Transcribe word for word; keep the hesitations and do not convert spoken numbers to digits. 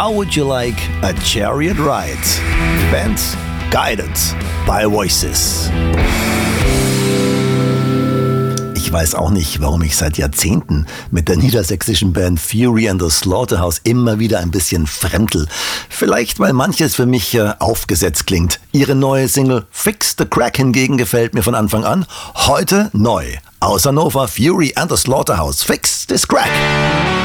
How Would You Like a Chariot Ride? Die Band Guided by Voices. Ich weiß auch nicht, warum ich seit Jahrzehnten mit der niedersächsischen Band Fury and the Slaughterhouse immer wieder ein bisschen fremdel. Vielleicht, weil manches für mich äh, aufgesetzt klingt. Ihre neue Single Fix the Crack hingegen gefällt mir von Anfang an. Heute neu. Aus Hannover, Fury and the Slaughterhouse. Fix this Crack.